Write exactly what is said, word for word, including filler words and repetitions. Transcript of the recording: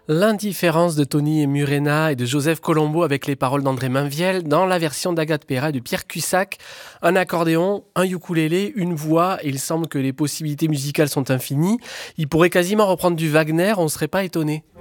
L'indifférence de Tony Murena et de Joseph Colombo avec les paroles d'André Mainviel dans la version d'Agathe Perra et de Pierre Cussac. Un accordéon, un ukulélé, une voix, et il semble que les possibilités musicales sont infinies. Il pourrait quasiment reprendre du Wagner, on ne serait pas étonné.